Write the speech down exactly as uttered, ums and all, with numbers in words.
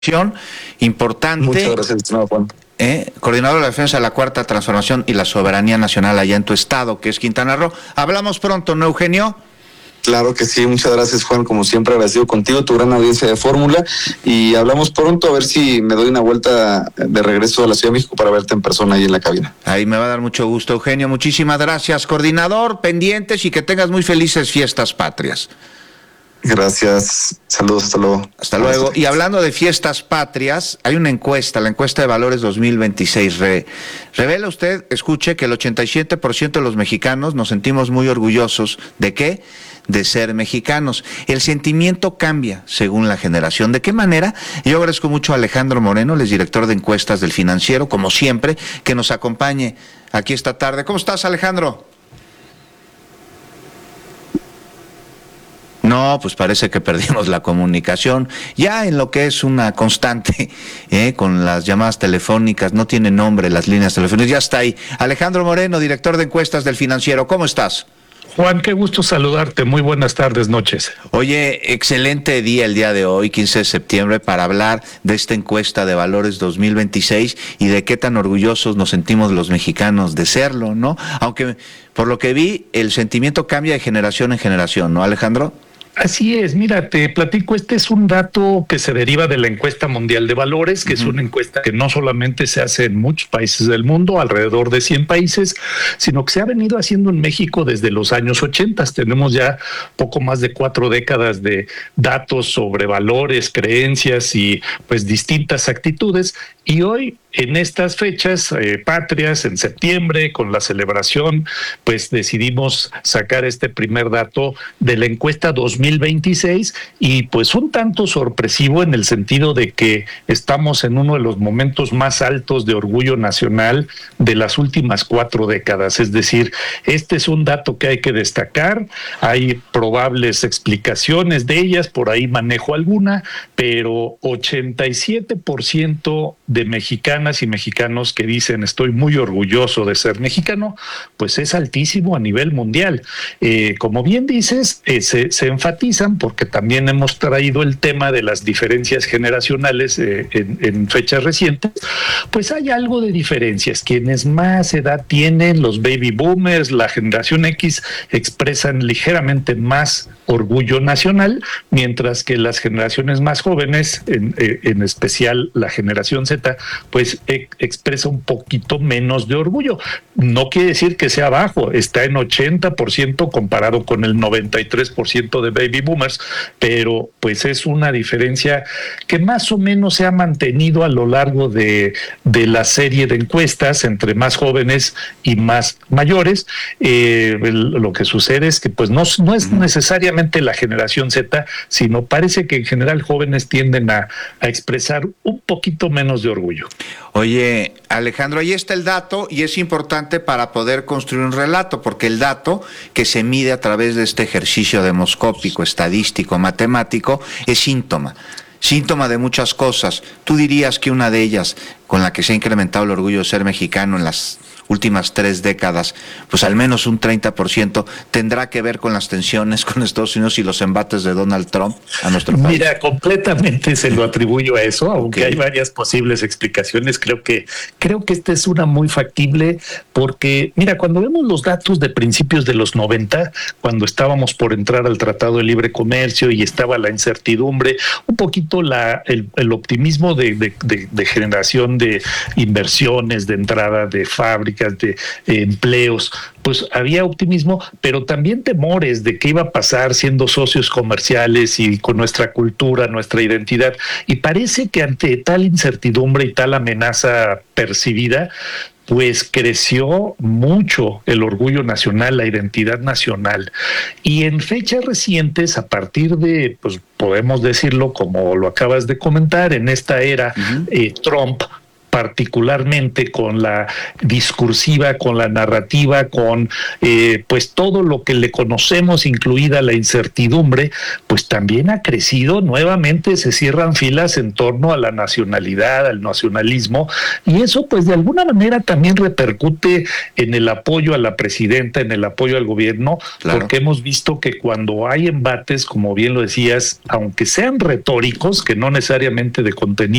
Importante. Muchas gracias, estimado Juan. Eh, coordinador de la defensa de la Cuarta Transformación y la Soberanía Nacional allá en tu estado, que es Quintana Roo. Hablamos pronto, ¿no, Eugenio? Claro que sí, muchas gracias, Juan, como siempre agradecido contigo, tu gran audiencia de Fórmula, y hablamos pronto a ver si me doy una vuelta de regreso a la Ciudad de México para verte en persona ahí en la cabina. Ahí me va a dar mucho gusto, Eugenio, muchísimas gracias, coordinador, pendientes y que tengas muy felices fiestas patrias. Gracias, saludos, hasta luego. Hasta luego. Y hablando de fiestas patrias, hay una encuesta, la encuesta de valores dos mil veintiséis. Re, revela usted, escuche, que el ochenta y siete por ciento de los mexicanos nos sentimos muy orgullosos. ¿De qué? De ser mexicanos. El sentimiento cambia según la generación. ¿De qué manera? Yo agradezco mucho a Alejandro Moreno, el director de encuestas del Financiero, como siempre, que nos acompañe aquí esta tarde. ¿Cómo estás, Alejandro? No, pues parece que perdimos la comunicación. Ya en lo que es una constante, eh, con las llamadas telefónicas, no tiene nombre las líneas telefónicas, ya está ahí. Alejandro Moreno, director de encuestas del Financiero, ¿cómo estás? Juan, qué gusto saludarte. Muy buenas tardes, noches. Oye, excelente día el día de hoy, quince de septiembre, para hablar de esta encuesta de valores dos mil veintiséis y de qué tan orgullosos nos sentimos los mexicanos de serlo, ¿no? Aunque, por lo que vi, el sentimiento cambia de generación en generación, ¿no, Alejandro? Así es, mira, te platico, este es un dato que se deriva de la encuesta mundial de valores, que uh-huh. es una encuesta que no solamente se hace en muchos países del mundo, alrededor de cien países, sino que se ha venido haciendo en México desde los años ochenta. Tenemos ya poco más de cuatro décadas de datos sobre valores, creencias y pues distintas actitudes, y hoy en estas fechas eh, patrias, en septiembre, con la celebración, pues decidimos sacar este primer dato de la encuesta dos mil veintiséis, y pues un tanto sorpresivo en el sentido de que estamos en uno de los momentos más altos de orgullo nacional de las últimas cuatro décadas. Es decir, este es un dato que hay que destacar, hay probables explicaciones de ellas, por ahí manejo alguna, pero ochenta y siete por ciento de mexicanas y mexicanos que dicen estoy muy orgulloso de ser mexicano, pues es altísimo a nivel mundial. Eh, como bien dices, eh, se, se enfatizan porque también hemos traído el tema de las diferencias generacionales eh, en, en fechas recientes, pues hay algo de diferencias. Quienes más edad tienen, los baby boomers, la generación X, expresan ligeramente más orgullo nacional, mientras que las generaciones más jóvenes, en, en especial la generación Z, pues e- expresa un poquito menos de orgullo. No quiere decir que sea bajo, está en ochenta por ciento comparado con el noventa y tres por ciento de baby boomers, pero pues es una diferencia que más o menos se ha mantenido a lo largo de, de la serie de encuestas entre más jóvenes y más mayores. Eh, el, lo que sucede es que pues no, no es necesariamente la generación Z, sino parece que en general jóvenes tienden a, a expresar un poquito menos de orgullo. Oye, Alejandro, ahí está el dato y es importante para poder construir un relato, porque el dato que se mide a través de este ejercicio demoscópico, estadístico, matemático, es síntoma. Síntoma de muchas cosas. ¿Tú dirías que una de ellas, con la que se ha incrementado el orgullo de ser mexicano en las últimas tres décadas, pues al menos un treinta por ciento tendrá que ver con las tensiones con Estados Unidos y los embates de Donald Trump a nuestro país? Mira, completamente se lo atribuyo a eso, aunque okay. hay varias posibles explicaciones. Creo que creo que esta es una muy factible, porque mira, cuando vemos los datos de principios de los noventa, cuando estábamos por entrar al Tratado de Libre Comercio y estaba la incertidumbre, un poquito la el, el optimismo de, de, de, de generación de inversiones, de entrada de fábricas, de eh, empleos, pues había optimismo, pero también temores de qué iba a pasar siendo socios comerciales y con nuestra cultura, nuestra identidad. Y parece que ante tal incertidumbre y tal amenaza percibida, pues creció mucho el orgullo nacional, la identidad nacional. Y en fechas recientes, a partir de, pues podemos decirlo como lo acabas de comentar, en esta era uh-huh. eh, Trump, particularmente con la discursiva, con la narrativa, con eh, pues todo lo que le conocemos, incluida la incertidumbre, pues también ha crecido. Nuevamente se cierran filas en torno a la nacionalidad, al nacionalismo, y eso pues de alguna manera también repercute en el apoyo a la presidenta, en el apoyo al gobierno, claro. Porque hemos visto que cuando hay embates, como bien lo decías, aunque sean retóricos, que no necesariamente de contenido,